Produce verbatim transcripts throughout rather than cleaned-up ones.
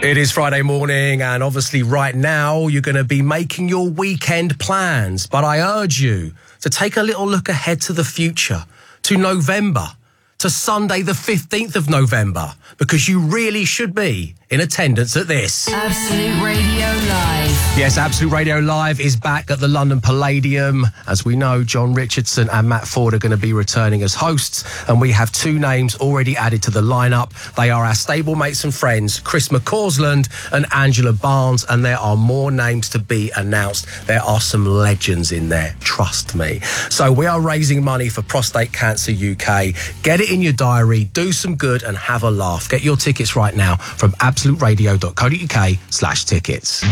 It is Friday morning, and obviously right now you're going to be making your weekend plans. But I urge you to take a little look ahead to the future, to November, to Sunday the fifteenth of November, because you really should be in attendance at this. Absolute Radio Live. Yes, Absolute Radio Live is back at the London Palladium. As we know, John Richardson and Matt Ford are going to be returning as hosts, and we have two names already added to the lineup. They are our stablemates and friends, Chris McCausland and Angela Barnes, and there are more names to be announced. There are some legends in there, trust me. So we are raising money for Prostate Cancer U K. Get it in your diary, do some good and have a laugh. Get your tickets right now from absoluteradio.co.uk slash tickets.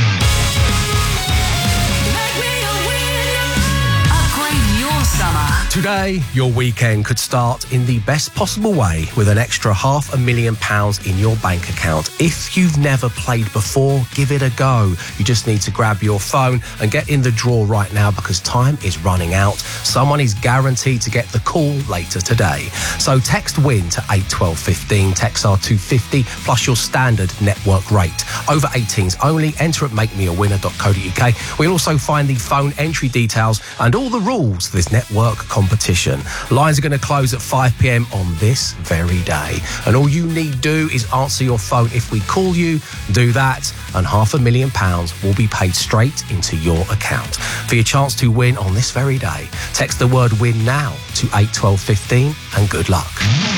Today, your weekend could start in the best possible way with an extra half a million pounds in your bank account. If you've never played before, give it a go. You just need to grab your phone and get in the draw right now because time is running out. Someone is guaranteed to get the call later today. So text WIN to eight twelve fifteen, text R two fifty plus your standard network rate. Over eighteens only. Enter at make me a winner dot co dot uk. We'll also find the phone entry details and all the rules of this network competition. Lines are going to close at five p.m. on this very day. And all you need do is answer your phone if we call you. Do that and half a million pounds will be paid straight into your account. For your chance to win on this very day, text the word WIN now to eight twelve fifteen and good luck.